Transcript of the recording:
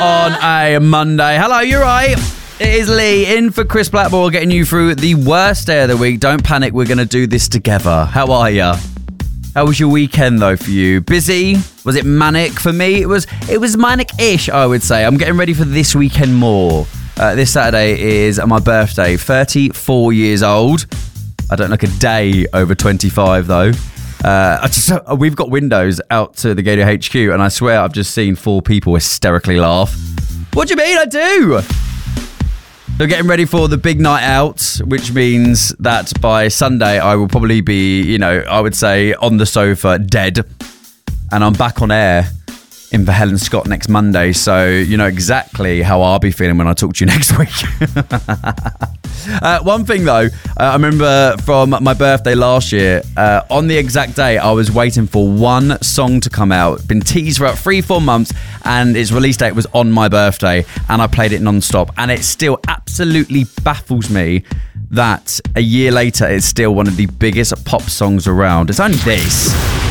on a Monday. Hello, you're right. It is Lee in for Chris Blackmore, getting you through the worst day of the week. Don't panic, we're going to do this together. How are you? How was your weekend though for you? Busy? Was it manic? For me, it was manic-ish, I would say. I'm getting ready for this weekend more. This Saturday is my birthday, 34 years old. I don't look a day over 25 though. We've got windows out to the Gator HQ, and I swear I've just seen 4 people hysterically laugh. What do you mean I do? So getting ready for the big night out, which means that by Sunday I will probably be, I would say on the sofa dead, and I'm back on air in for Helen Scott next Monday, so you know exactly how I'll be feeling when I talk to you next week. One thing though, I remember from my birthday last year, on the exact day I was waiting for one song to come out. Been teased for about 3-4 months, and its release date was on my birthday, and I played it non-stop, and it still absolutely baffles me that a year later it's still one of the biggest pop songs around. It's only this.